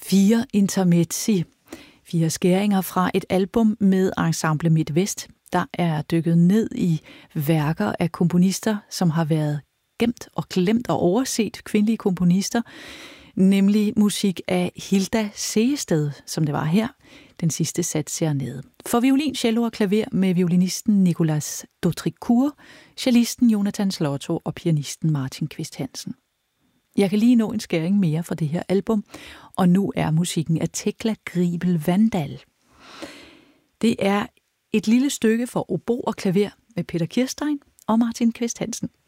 4 intermezzi, 4 skæringer fra et album med Ensemble MidtVest, der er dykket ned i værker af komponister, som har været gemt og glemt og overset, kvindelige komponister, nemlig musik af Hilda Sehested, som det var her, den sidste sats hernede. For violin, cello og klaver med violinisten Nicolas Dautricourt, cellisten Jonathan Slotto og pianisten Martin Qvist Hansen. Jeg kan lige nå en skæring mere fra det her album, og nu er musikken af Tekla Gribel Vandal. Det er et lille stykke for obo og klaver med Peter Kirstein og Martin Qvist Hansen.